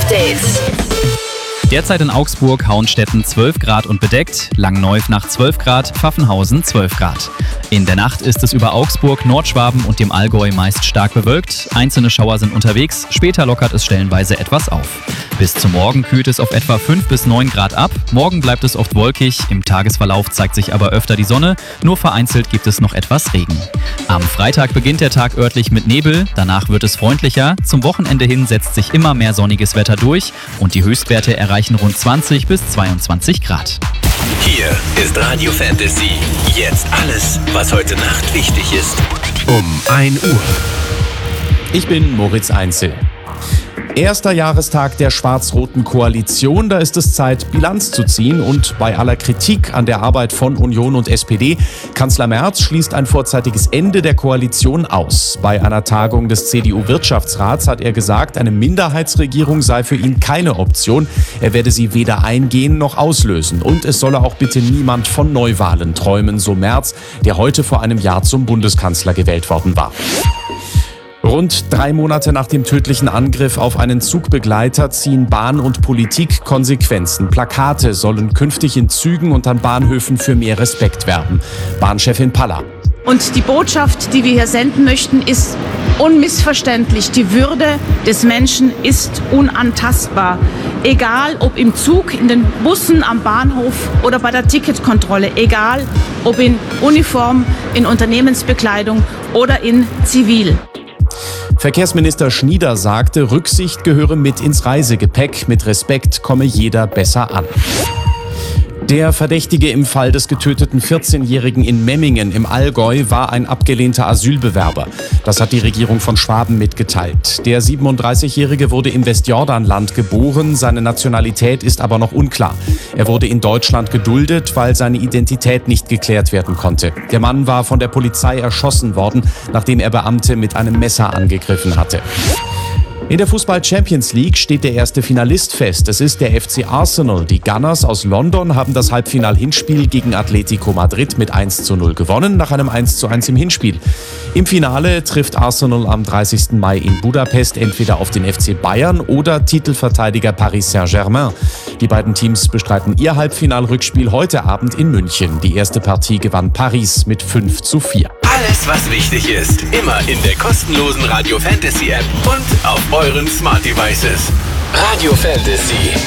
Update. Derzeit in Augsburg, Hauenstetten 12 Grad und bedeckt, Langenneuf 12 Grad, Pfaffenhausen 12 Grad. In der Nacht ist es über Augsburg, Nordschwaben und dem Allgäu meist stark bewölkt. Einzelne Schauer sind unterwegs, später lockert es stellenweise etwas auf. Bis zum Morgen kühlt es auf etwa 5 bis 9 Grad ab. Morgen bleibt es oft wolkig, im Tagesverlauf zeigt sich aber öfter die Sonne, nur vereinzelt gibt es noch etwas Regen. Am Freitag beginnt der Tag örtlich mit Nebel, danach wird es freundlicher. Zum Wochenende hin setzt sich immer mehr sonniges Wetter durch und die Höchstwerte erreichen rund 20 bis 22 Grad. Hier ist Radio Fantasy. Jetzt alles, was heute Nacht wichtig ist. Um 1 Uhr. Ich bin Moritz Einzel. Erster Jahrestag der schwarz-roten Koalition, da ist es Zeit, Bilanz zu ziehen. Und bei aller Kritik an der Arbeit von Union und SPD, Kanzler Merz schließt ein vorzeitiges Ende der Koalition aus. Bei einer Tagung des CDU-Wirtschaftsrats hat er gesagt, eine Minderheitsregierung sei für ihn keine Option. Er werde sie weder eingehen noch auslösen. Und es solle auch bitte niemand von Neuwahlen träumen, so Merz, der heute vor einem Jahr zum Bundeskanzler gewählt worden war. Rund 3 Monate nach dem tödlichen Angriff auf einen Zugbegleiter ziehen Bahn und Politik Konsequenzen. Plakate sollen künftig in Zügen und an Bahnhöfen für mehr Respekt werben. Bahnchefin Palla. Und die Botschaft, die wir hier senden möchten, ist unmissverständlich. Die Würde des Menschen ist unantastbar. Egal ob im Zug, in den Bussen, am Bahnhof oder bei der Ticketkontrolle. Egal ob in Uniform, in Unternehmensbekleidung oder in Zivil. Verkehrsminister Schnieder sagte, Rücksicht gehöre mit ins Reisegepäck. Mit Respekt komme jeder besser an. Der Verdächtige im Fall des getöteten 14-Jährigen in Memmingen im Allgäu war ein abgelehnter Asylbewerber. Das hat die Regierung von Schwaben mitgeteilt. Der 37-Jährige wurde im Westjordanland geboren, seine Nationalität ist aber noch unklar. Er wurde in Deutschland geduldet, weil seine Identität nicht geklärt werden konnte. Der Mann war von der Polizei erschossen worden, nachdem er Beamte mit einem Messer angegriffen hatte. In der Fußball-Champions League steht der erste Finalist fest. Es ist der FC Arsenal. Die Gunners aus London haben das Halbfinal-Hinspiel gegen Atletico Madrid mit 1:0 gewonnen, nach einem 1:1 im Hinspiel. Im Finale trifft Arsenal am 30. Mai in Budapest entweder auf den FC Bayern oder Titelverteidiger Paris Saint-Germain. Die beiden Teams bestreiten ihr Halbfinal-Rückspiel heute Abend in München. Die erste Partie gewann Paris mit 5:4. Alles, was wichtig ist, immer in der kostenlosen Radio Fantasy App und auf euren Smart Devices. Radio Fantasy.